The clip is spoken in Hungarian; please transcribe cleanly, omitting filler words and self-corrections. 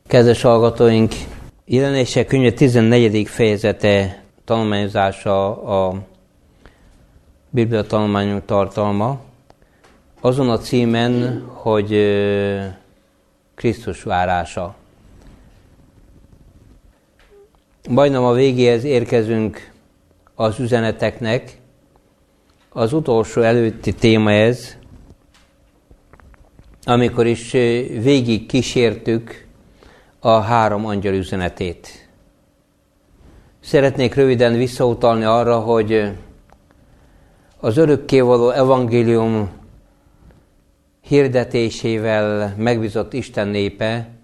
Kedves hallgatóink, Jelenések könyve 14. fejezete tanulmányozása a Biblia tanulmányunk tartalma. Azon a címen, hogy Krisztus várása. Majdnem a végéhez érkezünk az üzeneteknek. Az utolsó előtti téma ez, amikor is végig kísértük a 3 angyal üzenetét. Szeretnék röviden visszautalni arra, hogy az örökkévaló evangélium hirdetésével megbízott Isten népe